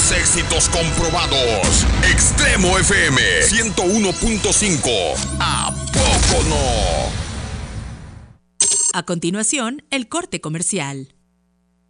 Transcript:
éxitos comprobados. Extremo FM 101.5. ¿A poco no? A continuación, el corte comercial.